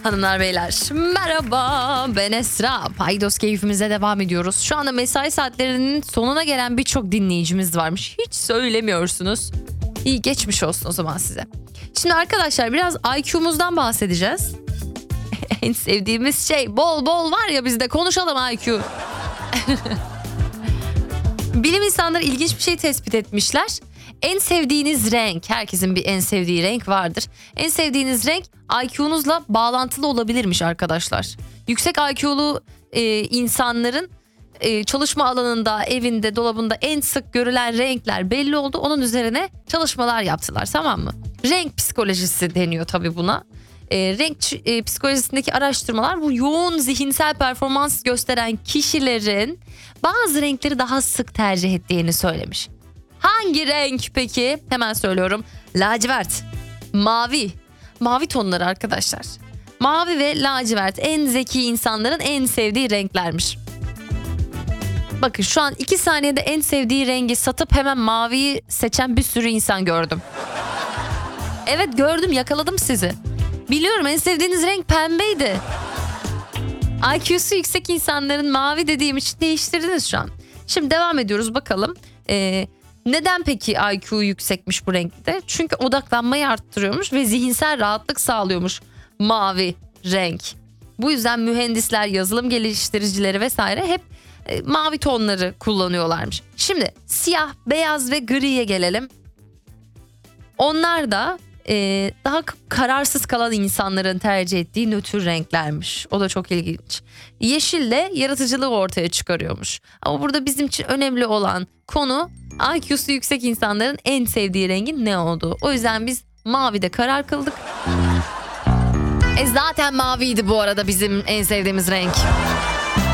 Hanımlar beyler merhaba, ben Esra. Paydos keyfimize devam ediyoruz. Şu anda mesai saatlerinin sonuna gelen birçok dinleyicimiz varmış. Hiç söylemiyorsunuz. İyi, geçmiş olsun o zaman size. Şimdi arkadaşlar biraz IQ'muzdan bahsedeceğiz. En sevdiğimiz şey, bol bol var ya bizde, konuşalım IQ. Bilim insanları ilginç bir şey tespit etmişler. En sevdiğiniz renk, herkesin bir en sevdiği renk vardır. En sevdiğiniz renk IQ'nuzla bağlantılı olabilirmiş arkadaşlar. Yüksek IQ'lu insanların çalışma alanında, evinde, dolabında en sık görülen renkler belli oldu. Onun üzerine çalışmalar yaptılar, tamam mı? Renk psikolojisi deniyor tabii buna. Renk psikolojisindeki araştırmalar bu yoğun zihinsel performans gösteren kişilerin bazı renkleri daha sık tercih ettiğini söylemiş. Hangi renk peki? Hemen söylüyorum. Lacivert, mavi. Mavi tonları arkadaşlar. Mavi ve lacivert en zeki insanların en sevdiği renklermiş. Bakın şu an 2 saniyede en sevdiği rengi satıp hemen maviyi seçen bir sürü insan gördüm. Evet, gördüm, yakaladım sizi. Biliyorum, en sevdiğiniz renk pembeydi. IQ'su yüksek insanların mavi dediğim için değiştirdiniz şu an. Şimdi devam ediyoruz bakalım. Neden peki IQ yüksekmiş bu renkte? Çünkü odaklanmayı arttırıyormuş ve zihinsel rahatlık sağlıyormuş mavi renk. Bu yüzden mühendisler, yazılım geliştiricileri vesaire hep mavi tonları kullanıyorlarmış. Şimdi siyah, beyaz ve griye gelelim. Onlar da daha kararsız kalan insanların tercih ettiği nötr renklermiş. O da çok ilginç. Yeşille yaratıcılığı ortaya çıkarıyormuş. Ama burada bizim için önemli olan konu IQ'su yüksek insanların en sevdiği rengin ne olduğu. O yüzden biz mavide karar kıldık. Zaten maviydi bu arada bizim en sevdiğimiz renk.